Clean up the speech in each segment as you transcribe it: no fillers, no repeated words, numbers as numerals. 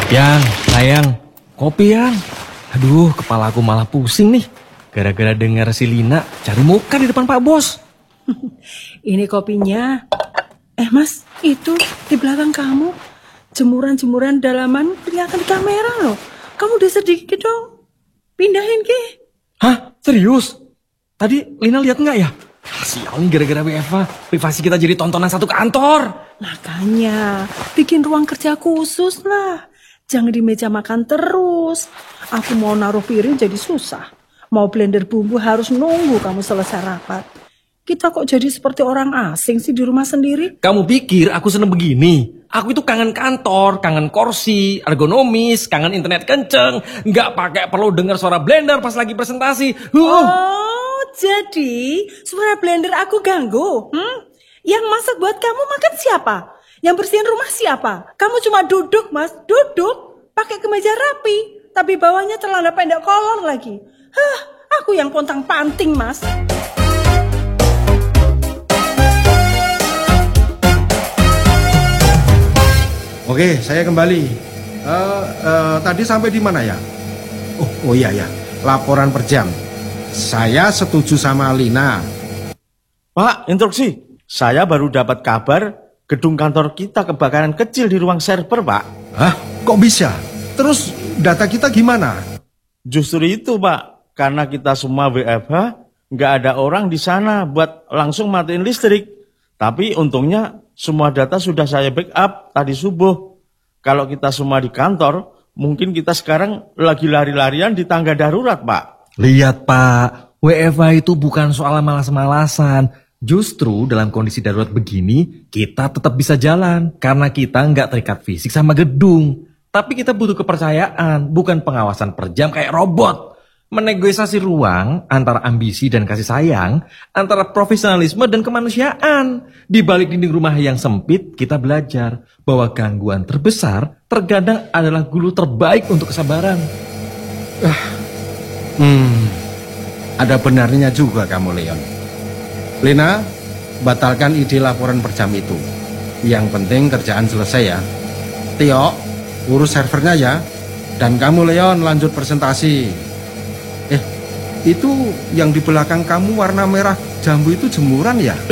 Yang, sayang, kopi yang. Aduh, kepala aku malah pusing nih. Gara-gara dengar si Lina cari muka di depan Pak Bos. Ini kopinya. Mas, itu di belakang kamu. Jemuran-jemuran dalaman kelihatan di kamera loh. Kamu udah sedikit dong. Pindahin ke. Hah? Serius? Tadi Lina lihat nggak ya? Sial nih gara-gara WFA. Privasi kita jadi tontonan satu kantor. Makanya, bikin ruang kerja khusus lah. Jangan di meja makan terus. Aku mau naruh piring jadi susah. Mau blender bumbu harus nunggu kamu selesai rapat. Kita kok jadi seperti orang asing sih di rumah sendiri? Kamu pikir aku seneng begini? Aku itu kangen kantor, kangen kursi, ergonomis, kangen internet kenceng. Nggak pakai perlu dengar suara blender pas lagi presentasi. Oh, jadi suara blender aku ganggu? Yang masak buat kamu makan siapa? Yang bersihin rumah siapa? Kamu cuma duduk, Mas. Duduk, pakai kemeja rapi. Tapi bawahnya celana pendek kolor lagi. Aku yang pontang-panting, Mas. Oke, saya kembali. Tadi sampai di mana ya? Oh iya ya, laporan per jam. Saya setuju sama Lina. Pak, instruksi. Saya baru dapat kabar gedung kantor kita kebakaran kecil di ruang server, Pak. Hah? Kok bisa? Terus data kita gimana? Justru itu, Pak. Karena kita semua WFH, nggak ada orang di sana buat langsung matiin listrik. Tapi untungnya semua data sudah saya backup tadi subuh. Kalau kita semua di kantor, mungkin kita sekarang lagi lari-larian di tangga darurat, Pak. Lihat, Pak. WFH itu bukan soal malas-malasan. Justru dalam kondisi darurat begini, kita tetap bisa jalan. Karena kita nggak terikat fisik sama gedung. Tapi kita butuh kepercayaan, bukan pengawasan per jam kayak robot. Menegosiasi ruang antara ambisi dan kasih sayang, antara profesionalisme dan kemanusiaan. Di balik dinding rumah yang sempit, kita belajar bahwa gangguan terbesar terkadang adalah guru terbaik untuk kesabaran. Ada benarnya juga kamu, Leon. Lina, batalkan ide laporan per jam itu. Yang penting kerjaan selesai ya. Tio, urus servernya ya. Dan kamu, Leon, lanjut presentasi. Itu yang di belakang kamu warna merah jambu itu jemuran ya?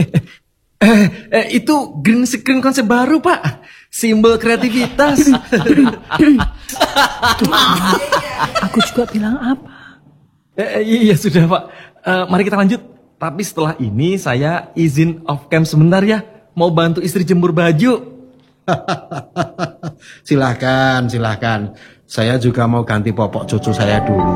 Itu green screen konsep baru, Pak. Simbol kreativitas. Aku juga bilang apa? Iya sudah, Pak. Mari kita lanjut. Tapi setelah ini saya izin off cam sebentar ya. Mau bantu istri jemur baju. Silahkan. Saya juga mau ganti popok cucu saya dulu.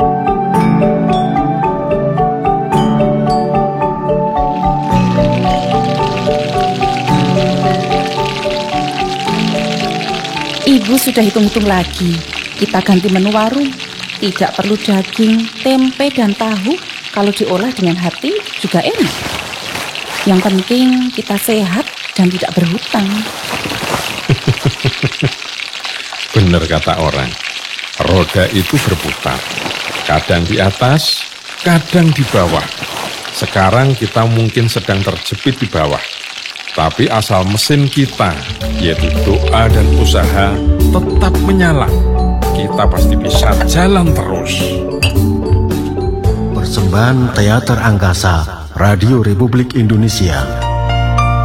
Ibu sudah hitung-hitung lagi. Kita ganti menu warung. Tidak perlu daging, tempe, dan tahu. Kalau diolah dengan hati juga enak. Yang penting kita sehat dan tidak berhutang. Benar kata orang. Roda itu berputar. Kadang di atas, kadang di bawah. Sekarang kita mungkin sedang terjepit di bawah. Tapi asal mesin kita, yaitu doa dan usaha, tetap menyala, kita pasti bisa jalan terus. Persembahan Teater Angkasa Radio Republik Indonesia.